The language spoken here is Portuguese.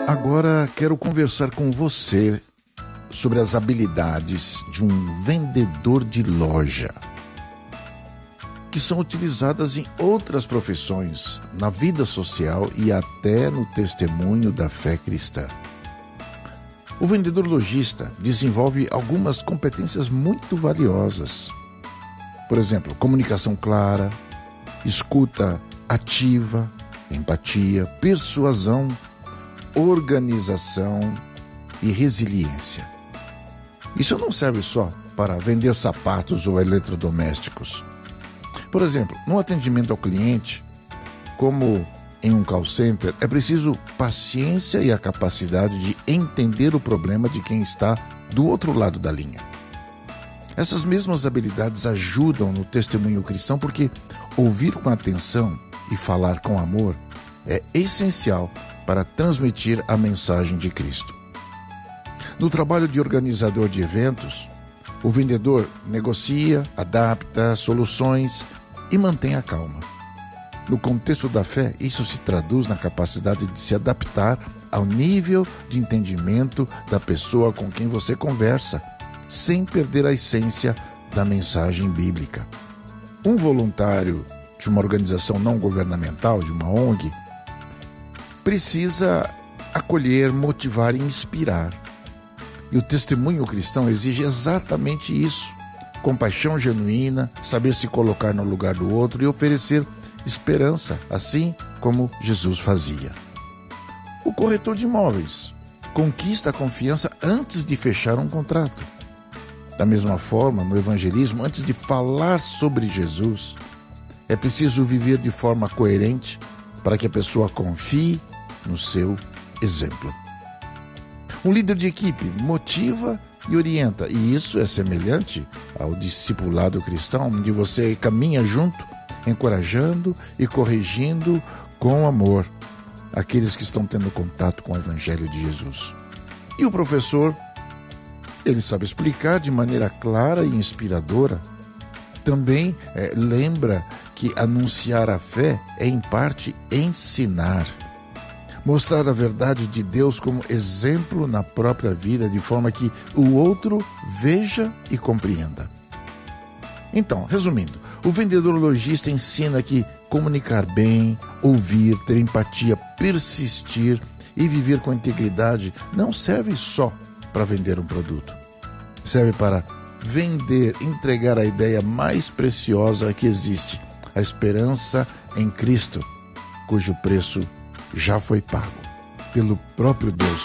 Agora quero conversar com você sobre as habilidades de um vendedor de loja, que são utilizadas em outras profissões, na vida social e até no testemunho da fé cristã. O vendedor lojista desenvolve algumas competências muito valiosas. Por exemplo, comunicação clara, escuta ativa, empatia, persuasão, organização e resiliência. Isso não serve só para vender sapatos ou eletrodomésticos. Por exemplo, no atendimento ao cliente, como em um call center, é preciso paciência e a capacidade de entender o problema de quem está do outro lado da linha. Essas mesmas habilidades ajudam no testemunho cristão porque ouvir com atenção e falar com amor é essencial para transmitir a mensagem de Cristo. No trabalho de organizador de eventos, o vendedor negocia, adapta soluções e mantém a calma. No contexto da fé, isso se traduz na capacidade de se adaptar ao nível de entendimento da pessoa com quem você conversa, sem perder a essência da mensagem bíblica. Um voluntário de uma organização não governamental, de uma ONG, precisa acolher, motivar e inspirar. E o testemunho cristão exige exatamente isso: compaixão genuína, saber se colocar no lugar do outro e oferecer esperança, assim como Jesus fazia. O corretor de imóveis conquista a confiança antes de fechar um contrato. Da mesma forma, no evangelismo, antes de falar sobre Jesus, é preciso viver de forma coerente para que a pessoa confie no seu exemplo. Um líder de equipe motiva e orienta, e isso é semelhante ao discipulado cristão, onde você caminha junto, encorajando e corrigindo com amor aqueles que estão tendo contato com o Evangelho de Jesus. E o professor, ele sabe explicar de maneira clara e inspiradora. Também lembra que anunciar a fé é, em parte, ensinar. Mostrar a verdade de Deus como exemplo na própria vida, de forma que o outro veja e compreenda. Então, resumindo, o vendedor lojista ensina que comunicar bem, ouvir, ter empatia, persistir e viver com integridade não serve só para vender um produto. Serve para vender, entregar a ideia mais preciosa que existe, a esperança em Cristo, cujo preço já foi pago pelo próprio Deus